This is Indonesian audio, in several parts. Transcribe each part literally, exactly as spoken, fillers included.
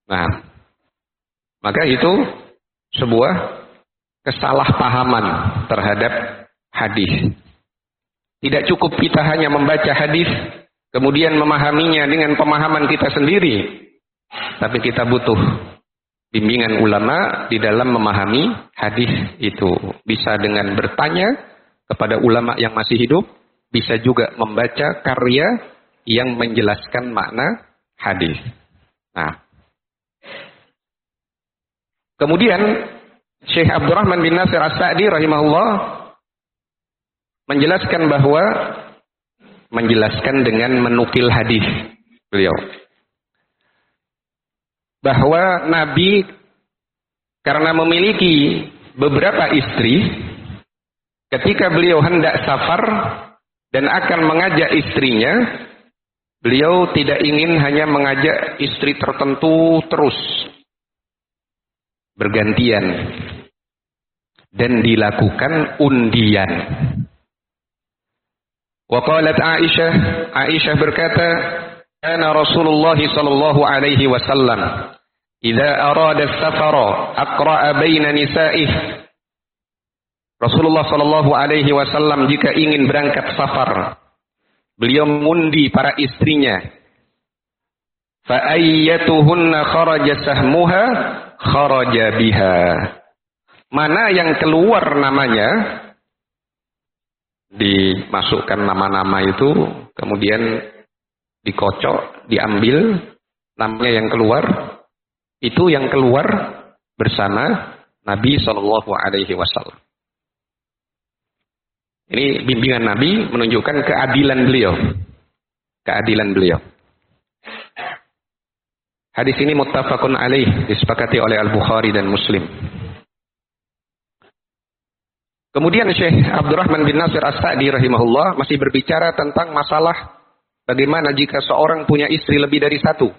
Nah, maka itu sebuah kesalahpahaman terhadap hadis. Tidak cukup kita hanya membaca hadis, kemudian memahaminya dengan pemahaman kita sendiri. Tapi kita butuh bimbingan ulama di dalam memahami hadis itu. Bisa dengan bertanya kepada ulama yang masih hidup, bisa juga membaca karya yang menjelaskan makna hadis. Nah, kemudian Syekh Abdurrahman bin Nasir As-Sa'di rahimahullah menjelaskan bahwa menjelaskan dengan menukil hadis beliau bahwa Nabi karena memiliki beberapa istri, ketika beliau hendak safar dan akan mengajak istrinya, beliau tidak ingin hanya mengajak istri tertentu terus bergantian dan dilakukan undian. Wa qalat Aisyah, Aisyah berkata, "Kana Rasulullah sallallahu alaihi wasallam idza arada as-safara aqra'a baina nisa'ih." Rasulullah sallallahu alaihi wasallam jika ingin berangkat safar, beliau mengundi para istrinya. Fa ayyatuhunna kharaja sahmuha kharaja biha. Mana yang keluar namanya, dimasukkan nama-nama itu, kemudian dikocok, diambil namanya yang keluar, itu yang keluar bersama Nabi shallallahu alaihi wasallam. Ini bimbingan Nabi menunjukkan keadilan beliau. Keadilan beliau. Hadis ini muttafaqun alaih, disepakati oleh Al-Bukhari dan Muslim. Kemudian Syekh Abdurrahman bin Nasir As-Sa'di rahimahullah masih berbicara tentang masalah bagaimana jika seorang punya istri lebih dari satu.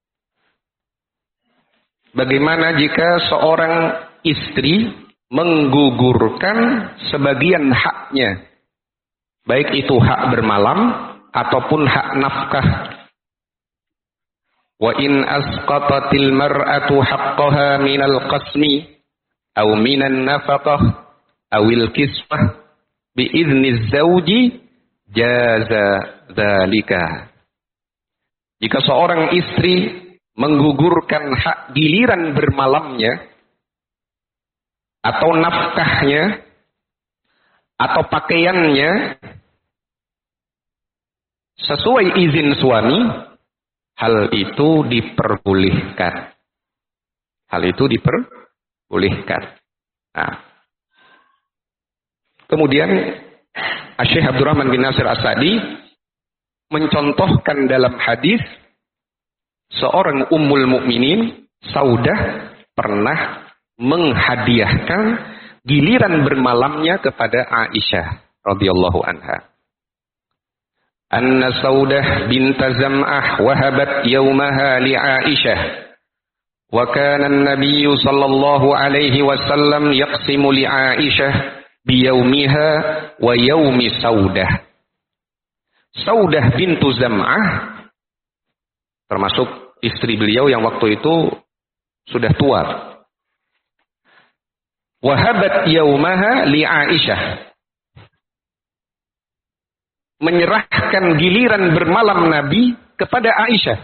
Bagaimana jika seorang istri menggugurkan sebagian haknya, baik itu hak bermalam ataupun hak nafkah. Wa in asqatatil mar'atu haqqaha minal qasmi aw minan nafaqah awil kiswah biizni zawji jaza dzalika. Jika seorang istri menggugurkan hak giliran bermalamnya atau nafkahnya atau pakaiannya sesuai izin suami, hal itu diperbolehkan. Hal itu diperbolehkan. Nah, kemudian Syekh Abdurrahman bin Nasir As-Sa'di mencontohkan dalam hadis seorang ummul mukminin Saudah pernah menghadiahkan giliran bermalamnya kepada Aisyah radhiyallahu anha. Anna Saudah bint Zam'ah wahabat yawmaha li Aisyah wa kana an-nabiy sallallahu alaihi wasallam yaqsimu li Aisyah biyaumiha wa yaumi Saudah. Saudah bintu Zam'ah termasuk istri beliau yang waktu itu sudah tua. Wahabat yaumaha li Aisyah, menyerahkan giliran bermalam Nabi kepada Aisyah.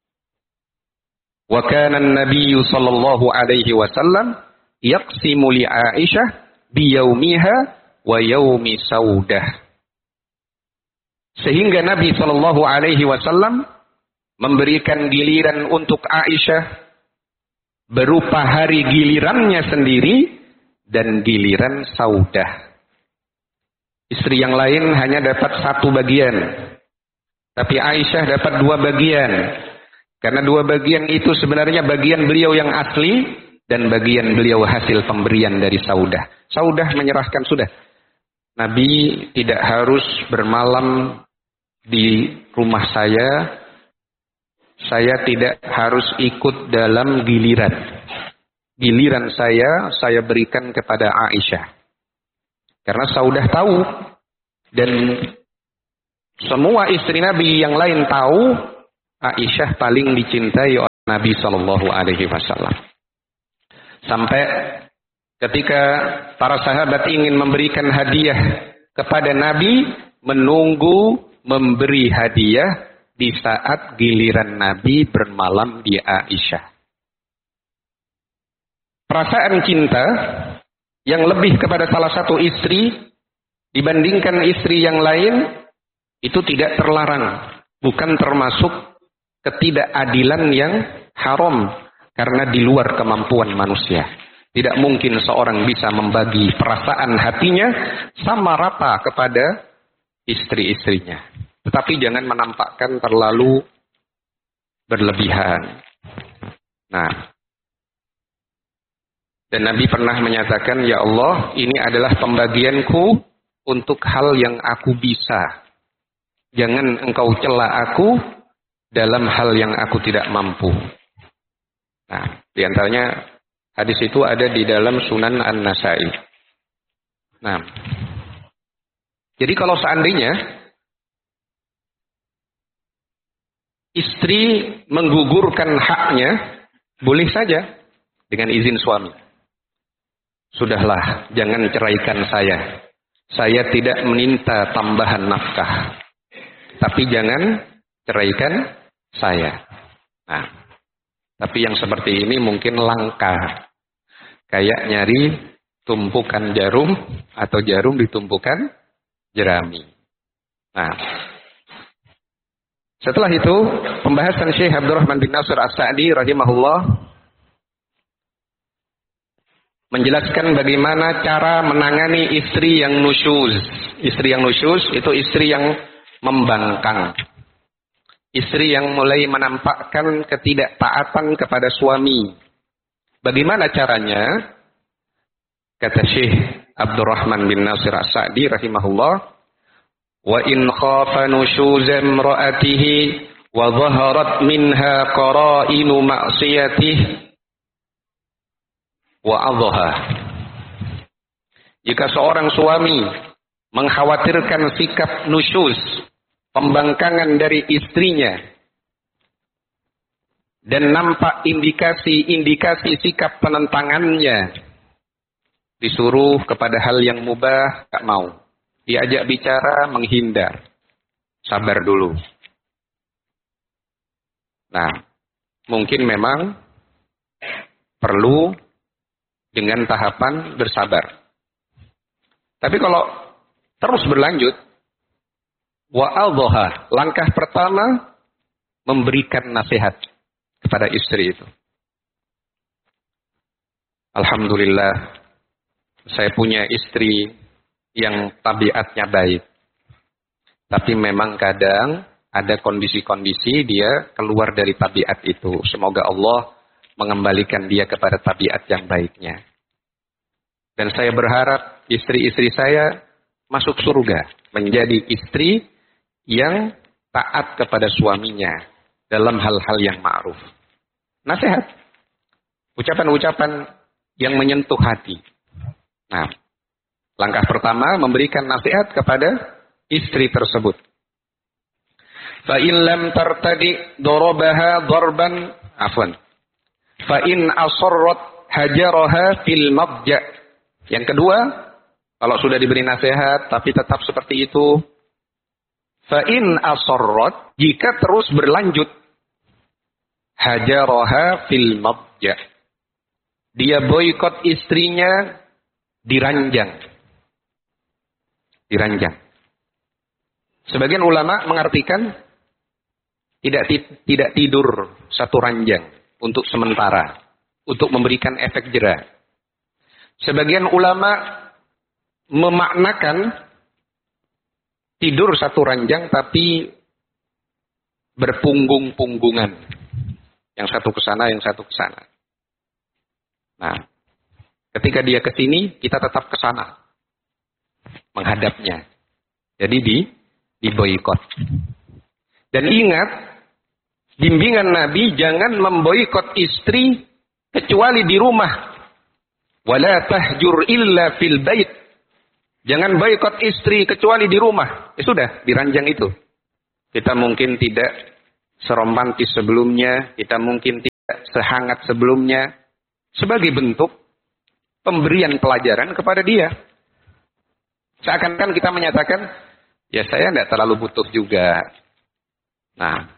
Wa kana an-nabiy sallallahu alaihi wasallam yaqsimu li Aisyah biyaumiha wa yaumi Saudah. Sehingga Nabi sallallahu alaihi wasallam memberikan giliran untuk Aisyah berupa hari gilirannya sendiri dan giliran Saudah. Istri yang lain hanya dapat satu bagian, tapi Aisyah dapat dua bagian. Karena dua bagian itu sebenarnya bagian beliau yang asli dan bagian beliau hasil pemberian dari Saudah. Saudah menyerahkan sudah. Nabi tidak harus bermalam di rumah saya. Saya tidak harus ikut dalam giliran. Giliran saya, saya berikan kepada Aisyah. Karena Saudah tahu. Dan semua istri Nabi yang lain tahu, Aisyah paling dicintai oleh Nabi Shallallahu Alaihi Wasallam. Sampai ketika para sahabat ingin memberikan hadiah kepada Nabi, menunggu memberi hadiah di saat giliran Nabi bermalam di Aisyah. Perasaan cinta yang lebih kepada salah satu istri dibandingkan istri yang lain itu tidak terlarang, bukan termasuk ketidakadilan yang haram karena di luar kemampuan manusia. Tidak mungkin seorang bisa membagi perasaan hatinya sama rata kepada istri-istrinya. Tetapi jangan menampakkan terlalu berlebihan. Nah, dan Nabi pernah menyatakan, ya Allah, ini adalah pembagianku untuk hal yang aku bisa. Jangan engkau cela aku dalam hal yang aku tidak mampu. Nah, diantaranya hadis itu ada di dalam Sunan An-Nasai. Nah, jadi kalau seandainya istri menggugurkan haknya, boleh saja dengan izin suami. Sudahlah, jangan ceraikan saya. Saya tidak meminta tambahan nafkah. Tapi jangan ceraikan saya. Nah, tapi yang seperti ini mungkin langka. Kayak nyari tumpukan jarum atau jarum ditumpukan jerami. Nah, setelah itu pembahasan Syekh Abdurrahman bin Nasir As-Sa'di rahimahullah menjelaskan bagaimana cara menangani istri yang nusyuz. Istri yang nusyuz itu istri yang membangkang. Istri yang mulai menampakkan ketidaktaatan kepada suami. Bagaimana caranya? Kata Syekh Abdurrahman bin Nasir As-Sa'di rahimahullah, wa in khafa nusyuz imra'atihi wa dhaharat minha qara'inu ma'siyatihi wa'adhaha. Jika seorang suami mengkhawatirkan sikap nusyuz, pembangkangan dari istrinya, dan nampak indikasi-indikasi sikap penentangannya, disuruh kepada hal yang mubah, tak mau. Diajak bicara, menghindar. Sabar dulu. Nah, mungkin memang perlu dengan tahapan bersabar. Tapi kalau terus berlanjut, wa'adhaha, langkah pertama memberikan nasihat kepada istri itu. Alhamdulillah, saya punya istri yang tabiatnya baik. Tapi memang kadang ada kondisi-kondisi dia keluar dari tabiat itu. Semoga Allah mengembalikan dia kepada tabiat yang baiknya. Dan saya berharap istri-istri saya masuk surga, menjadi istri yang taat kepada suaminya dalam hal-hal yang ma'ruf. Nasihat, ucapan-ucapan yang menyentuh hati. Nah, langkah pertama memberikan nasihat kepada istri tersebut. Fa in lam tartadi darabaha darban afwan. Fa in asarrat hajaraha fil madja. Yang kedua, kalau sudah diberi nasihat tapi tetap seperti itu, fa in asarrat, jika terus berlanjut, hajaraha fil madja. Dia boikot istrinya diranjang. Diranjang. Sebagian ulama mengartikan tidak tidak tidur satu ranjang untuk sementara, untuk memberikan efek jera. Sebagian ulama memaknakan tidur satu ranjang tapi berpunggung-punggungan. Yang satu ke sana, yang satu ke sana. Nah, ketika dia ke sini, kita tetap ke sana. Menghadapnya. Jadi di diboikot. Dan ingat, bimbingan Nabi jangan memboikot istri kecuali di rumah. Wala tahjur illa fil bait. Jangan boikot istri kecuali di rumah. Ya sudah, di ranjang itu. Kita mungkin tidak seromantis sebelumnya, kita mungkin sehangat sebelumnya, sebagai bentuk pemberian pelajaran kepada dia. Seakan-akan kita menyatakan, ya saya tidak terlalu butuh juga. Nah,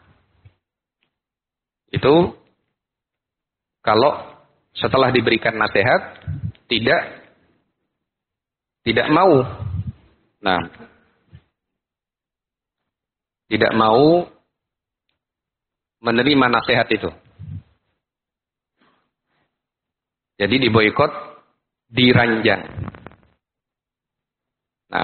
itu kalau setelah diberikan nasihat, tidak tidak mau. Nah, tidak mau menerima nasihat itu. Jadi diboikot, diranjang. Nah,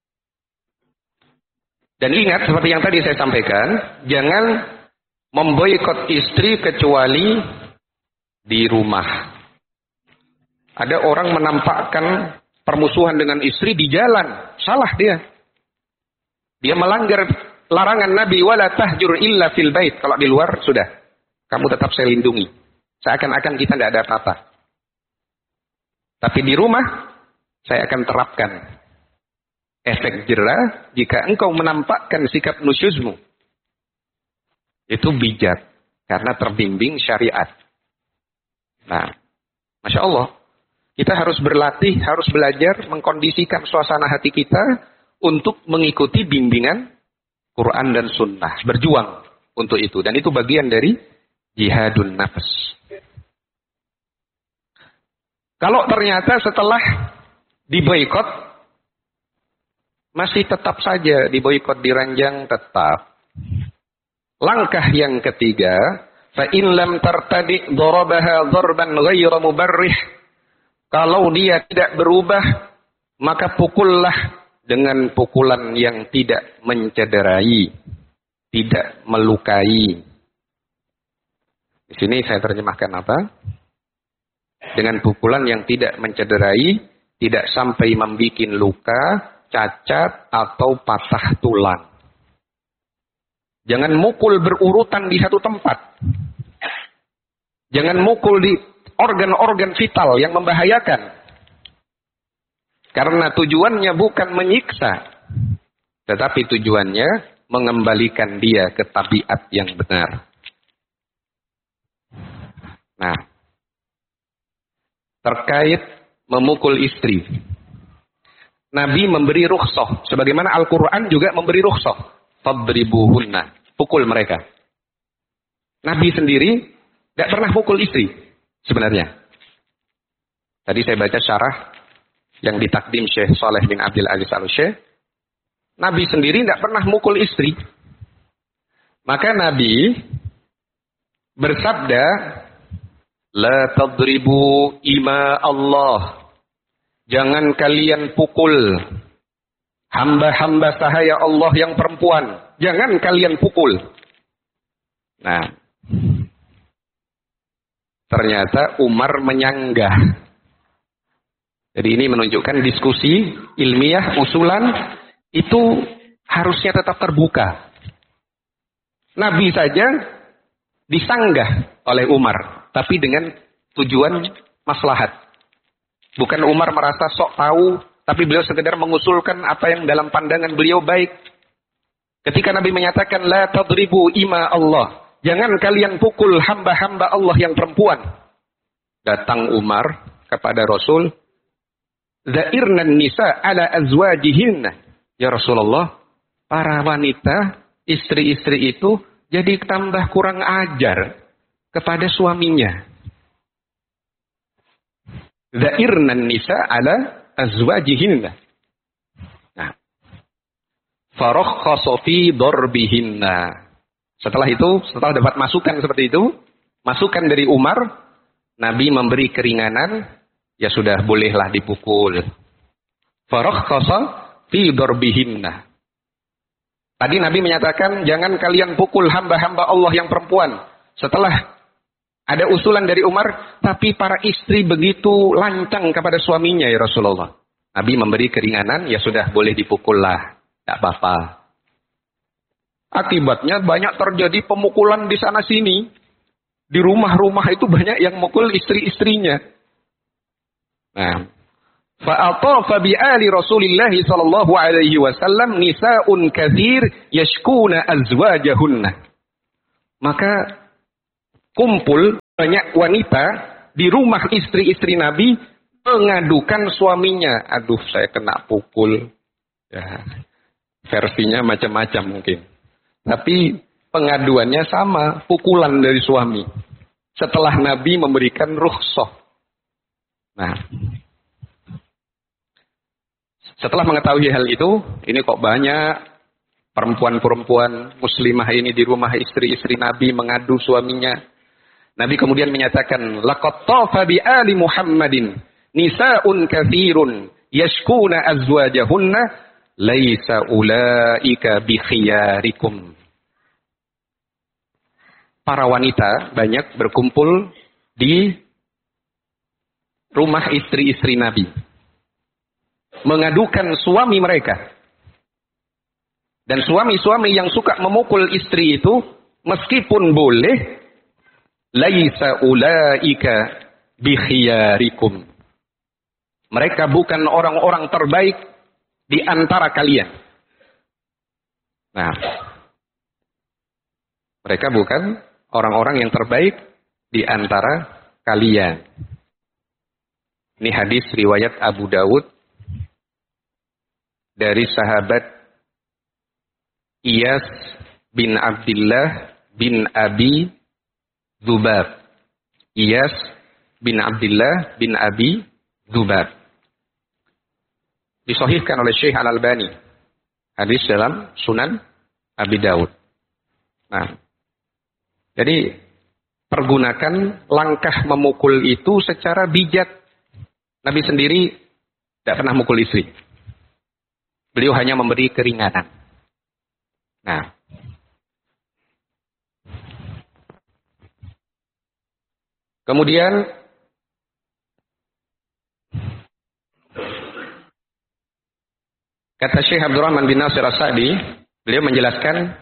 dan ingat seperti yang tadi saya sampaikan, jangan memboikot istri kecuali di rumah. Ada orang menampakkan permusuhan dengan istri di jalan, salah dia. Dia melanggar larangan Nabi, wala tahjur illa fil bait. Kalau di luar sudah, kamu tetap saya lindungi. Seakan-akan kita tidak ada apa-apa. Tapi di rumah, saya akan terapkan efek jera jika engkau menampakkan sikap nusyuzmu. Itu bijak, karena terbimbing syariat. Nah, Masya Allah, kita harus berlatih, harus belajar mengkondisikan suasana hati kita untuk mengikuti bimbingan Quran dan Sunnah. Berjuang untuk itu. Dan itu bagian dari jihadun nafs. Kalau ternyata setelah diboikot, masih tetap saja diboikot, diranjang, tetap. Langkah yang ketiga, fa in lam tartadi darabaha darban ghairu mubarrih. Kalau dia tidak berubah, maka pukullah dengan pukulan yang tidak mencederai, tidak melukai. Di sini saya terjemahkan apa? Dengan pukulan yang tidak mencederai, tidak sampai membuat luka, cacat, atau patah tulang. Jangan mukul berurutan di satu tempat. Jangan mukul di organ-organ vital yang membahayakan. Karena tujuannya bukan menyiksa, tetapi tujuannya mengembalikan dia ke tabiat yang benar. Nah, terkait memukul istri, Nabi memberi rukhsah, sebagaimana Al-Quran juga memberi rukhsah. Fadribuhunna, pukul mereka. Nabi sendiri tidak pernah pukul istri sebenarnya. Tadi saya baca syarah yang ditakdim Syekh Saleh bin Abdul Aziz Al-Syekh. Nabi sendiri tidak pernah mukul istri. Maka Nabi bersabda, la tadribu ima Allah. Jangan kalian pukul hamba-hamba sahaya Allah yang perempuan. Jangan kalian pukul. Nah, ternyata Umar menyanggah. Jadi ini menunjukkan diskusi ilmiah, usulan, itu harusnya tetap terbuka. Nabi saja disanggah oleh Umar, tapi dengan tujuan maslahat. Bukan Umar merasa sok tahu, tapi beliau sekedar mengusulkan apa yang dalam pandangan beliau baik. Ketika Nabi menyatakan, la tadribu ima Allah. Jangan kalian pukul hamba-hamba Allah yang perempuan. Datang Umar kepada Rasul. Zairnan nisa ala azwajihinna. Ya Rasulullah, para wanita, istri-istri itu jadi tambah kurang ajar kepada suaminya. Zairnan nisa ala azwajihinna. Nah, farakhkhasa fi darbihinna. Setelah itu, setelah dapat masukan seperti itu, masukan dari Umar, Nabi memberi keringanan, ya sudah bolehlah dipukul. Farakhkhasa fi darbihinna. Tadi Nabi menyatakan jangan kalian pukul hamba-hamba Allah yang perempuan. Setelah ada usulan dari Umar, tapi para istri begitu lancang kepada suaminya ya Rasulullah. Nabi memberi keringanan, ya sudah boleh dipukullah, tidak apa-apa. Akibatnya banyak terjadi pemukulan di sana sini. Di rumah-rumah itu banyak yang mukul istri-istrinya. Nah, fa'atafa bi'ali Rasulillah sallallahu alaihi wasallam nisa'un katsir yashkuna azwajahunna. Maka kumpul banyak wanita di rumah istri-istri Nabi mengadukan suaminya. Aduh, saya kena pukul. Ya, versinya macam-macam mungkin. Tapi pengaduannya sama, pukulan dari suami. Setelah Nabi memberikan rukhsah. Nah, setelah mengetahui hal itu, ini kok banyak perempuan-perempuan muslimah ini di rumah istri-istri Nabi mengadu suaminya. Nabi kemudian menyatakan, laqad tafa bi ali Muhammadin nisa'un katsirun yashkuna azwajahunna laisa ulaika bi khiyarikum. Para wanita banyak berkumpul di rumah istri-istri Nabi, mengadukan suami mereka. Dan suami-suami yang suka memukul istri itu, meskipun boleh, laisa ulaika bi khiyarikum. Mereka bukan orang-orang terbaik di antara kalian. Nah, mereka bukan orang-orang yang terbaik di antara kalian. Ini hadis riwayat Abu Dawud dari sahabat Iyas bin Abdullah bin Abi Dzubab. Iyas bin Abdullah bin Abi Dzubab. Disahihkan oleh Syekh Al-Albani. Hadis dalam Sunan Abi Dawud. Nah, jadi pergunakan langkah memukul itu secara bijak. Nabi sendiri tidak pernah mukul istri. Beliau hanya memberi keringanan. Nah, kemudian kata Syekh Abdurrahman bin Nasir As-Sa'di, beliau menjelaskan,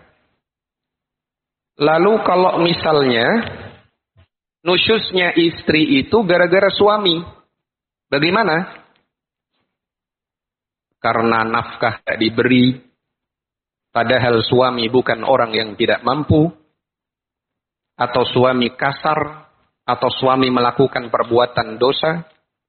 lalu kalau misalnya nusyusnya istri itu gara-gara suami, bagaimana? Karena nafkah tidak diberi, padahal suami bukan orang yang tidak mampu, atau suami kasar, atau suami melakukan perbuatan dosa.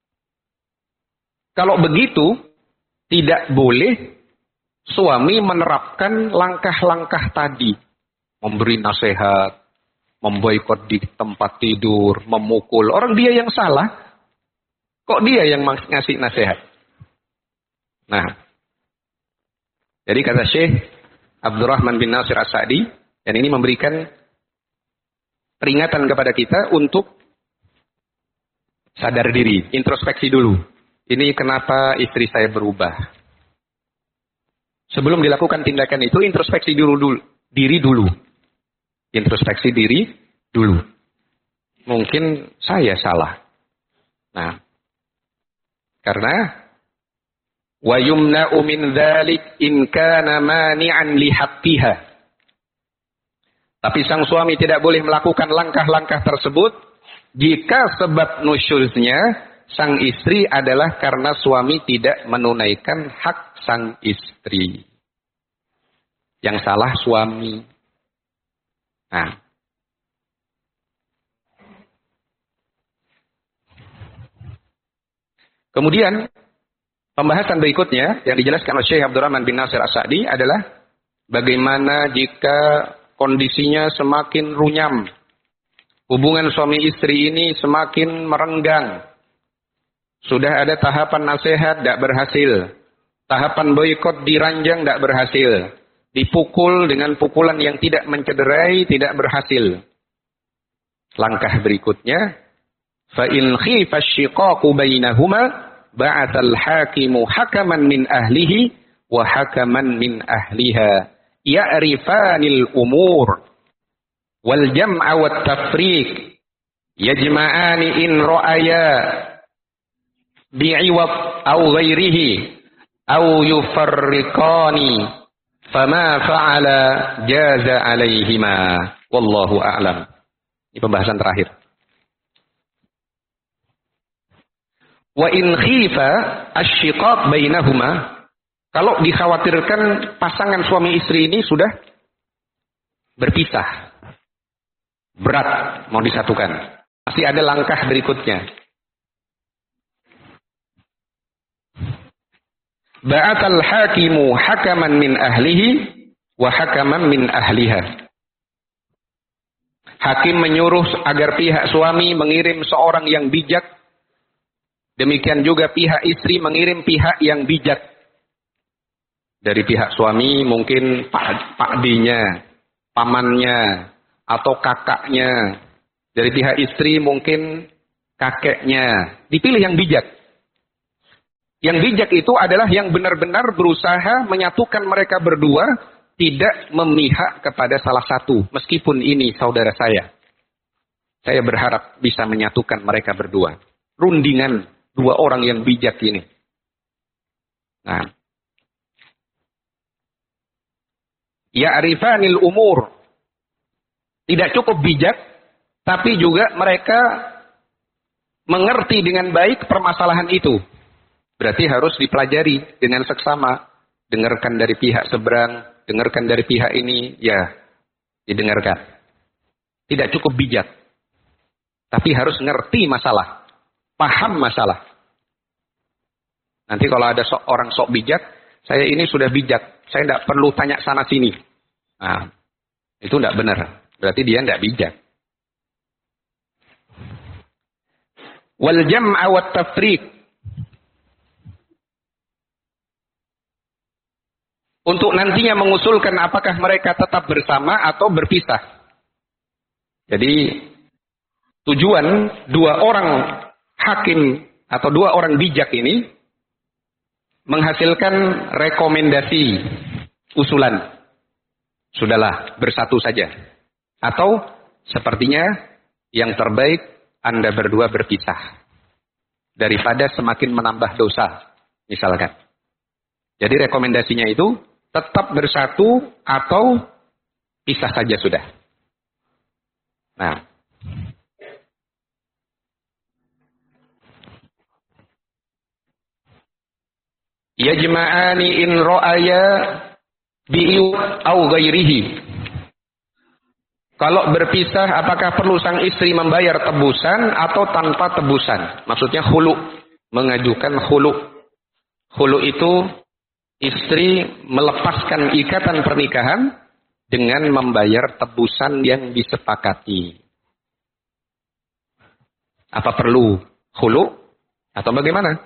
Kalau begitu, tidak boleh suami menerapkan langkah-langkah tadi. Memberi nasihat, memboikot di tempat tidur, memukul. Orang dia yang salah, kok dia yang ngasih nasihat? Nah, jadi kata Syekh Abdurrahman bin Nasir As-Sa'di, dan ini memberikan peringatan kepada kita untuk sadar diri, introspeksi dulu. Ini kenapa istri saya berubah. Sebelum dilakukan tindakan itu, introspeksi dulu, dulu diri dulu. Introspeksi diri dulu. Mungkin saya salah. Nah, karena wa yumna'u min dzalik in kana mani'an li haqqiha. Tapi sang suami tidak boleh melakukan langkah-langkah tersebut jika sebab nusyuznya sang istri adalah karena suami tidak menunaikan hak sang istri. Yang salah suami. Nah, kemudian pembahasan berikutnya yang dijelaskan oleh Syekh Abdurrahman bin Nasir As-Sa'di adalah bagaimana jika kondisinya semakin runyam. Hubungan suami istri ini semakin merenggang. Sudah ada tahapan nasihat, tidak berhasil. Tahapan boikot diranjang, tidak berhasil. Dipukul dengan pukulan yang tidak mencederai, tidak berhasil. Langkah berikutnya, فَإِنْ خِيفَ الشِّقَاقُ بَيْنَهُمَا بَعَثَ الْحَاكِمُ حَكَمًا مِنْ أَهْلِهِ وَحَكَمًا مِنْ أَهْلِهَا يَعْرِفَانِ الْأُمُورِ وَالْجَمْعَ وَالتَّفْرِيقِ يَجْمَعَانِ إِنْ رَأَيَا بِعِوَضٍ أَوْ غَيْرِهِ أَوْ يُفَرِّقَانِ فَمَا فَعَلَ جَازَ عَلَيْهِمَا وَاللَّهُ أَعْلَمُ. Ini pembahasan terakhir. Wa in khifa asy-syiqaq bainahuma, kalau dikhawatirkan pasangan suami istri ini sudah berpisah, berat mau disatukan, Masih ada langkah berikutnya. Ba'atal hakimu hakaman min ahlihi wa hakaman min ahliha. Hakim menyuruh agar pihak suami mengirim seorang yang bijak. Demikian juga pihak istri mengirim pihak yang bijak. Dari pihak suami mungkin pak, pakdinya, pamannya, atau kakaknya. Dari pihak istri mungkin kakeknya. Dipilih yang bijak. Yang bijak itu adalah yang benar-benar berusaha menyatukan mereka berdua, tidak memihak kepada salah satu. Meskipun ini saudara saya. Saya berharap bisa menyatukan mereka berdua. Rundingan dua orang yang bijak ini. Nah. Ya'rifanil umur. Tidak cukup bijak, tapi juga mereka mengerti dengan baik permasalahan itu. Berarti harus dipelajari dengan seksama. Dengarkan dari pihak seberang, dengarkan dari pihak ini, ya didengarkan. Tidak cukup bijak. Tapi harus ngerti masalah. Paham masalah. Nanti kalau ada so, orang sok bijak, saya ini sudah bijak. Saya tidak perlu tanya sana sini. Nah, itu tidak benar. Berarti dia tidak bijak. Wal jam'a wat tafriq. Untuk nantinya mengusulkan apakah mereka tetap bersama atau berpisah. Jadi tujuan dua orang hakim atau dua orang bijak ini menghasilkan rekomendasi usulan. Sudahlah, bersatu saja. Atau sepertinya yang terbaik Anda berdua berpisah. Daripada semakin menambah dosa, misalkan. Jadi rekomendasinya itu tetap bersatu atau pisah saja sudah. Nah. Yajma'ani in ra'aya bi'u au ghairihi. Kalau berpisah apakah perlu sang istri membayar tebusan atau tanpa tebusan? Maksudnya khulu, mengajukan khulu. Khulu itu istri melepaskan ikatan pernikahan dengan membayar tebusan yang disepakati. Apa perlu khulu atau bagaimana?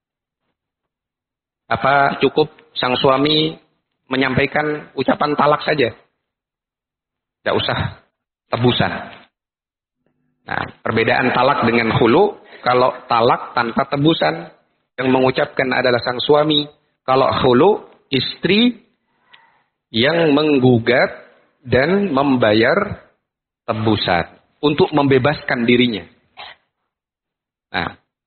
Apa cukup sang suami menyampaikan ucapan talak saja? Tidak usah tebusan. Nah, perbedaan talak dengan khulu, kalau talak tanpa tebusan, yang mengucapkan adalah sang suami. Kalau khulu, istri yang menggugat dan membayar tebusan untuk membebaskan dirinya. Nah.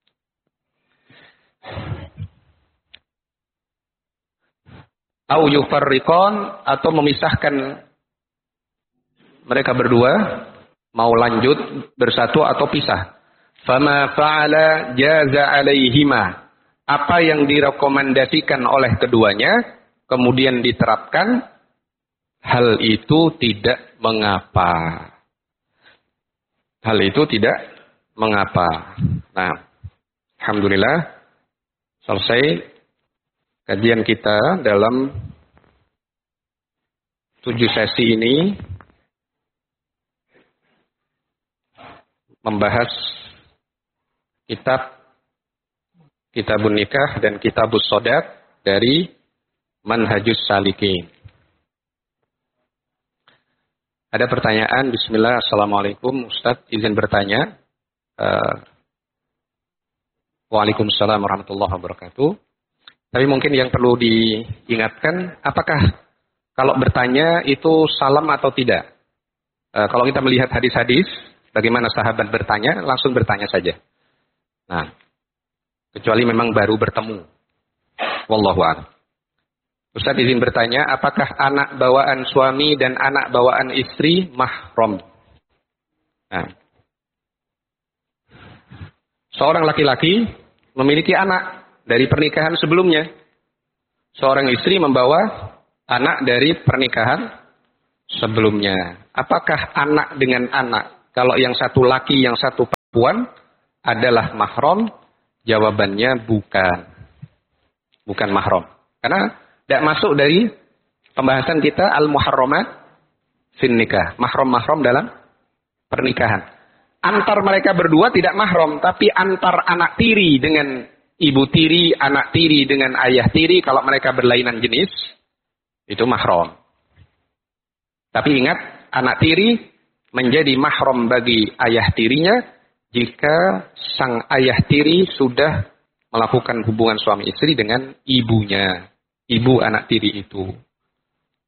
Au yufarriqan, atau memisahkan mereka berdua, mau lanjut bersatu atau pisah. Fama fa'ala jaza alaihima. Apa yang direkomendasikan oleh keduanya, kemudian diterapkan, hal itu tidak mengapa. Hal itu tidak mengapa. Nah, alhamdulillah, selesai kajian kita dalam tujuh sesi ini, membahas kitab Kitabun Nikah dan Kitabus Sodaq dari Manhajus Salikin. Ada pertanyaan, bismillah, assalamualaikum Ustaz, izin bertanya. Uh, Waalaikumsalam warahmatullahi wabarakatuh. Tapi mungkin yang perlu diingatkan, apakah kalau bertanya itu salam atau tidak? Uh, kalau kita melihat hadis-hadis, bagaimana sahabat bertanya, langsung bertanya saja. Nah, kecuali memang baru bertemu. Wallahu a'lam. Ustaz izin bertanya, apakah anak bawaan suami dan anak bawaan istri mahram? Nah, seorang laki-laki memiliki anak dari pernikahan sebelumnya. Seorang istri membawa anak dari pernikahan sebelumnya. Apakah anak dengan anak? Kalau yang satu laki, yang satu perempuan adalah mahram? Jawabannya bukan. Bukan mahram. Karena tidak masuk dari pembahasan kita al-muharramat fin nikah. Mahram-mahram dalam pernikahan. Antar mereka berdua tidak mahram, tapi antar anak tiri dengan ibu tiri, anak tiri dengan ayah tiri, kalau mereka berlainan jenis, itu mahram. Tapi ingat, anak tiri menjadi mahram bagi ayah tirinya jika sang ayah tiri sudah melakukan hubungan suami istri dengan ibunya, ibu anak tiri itu.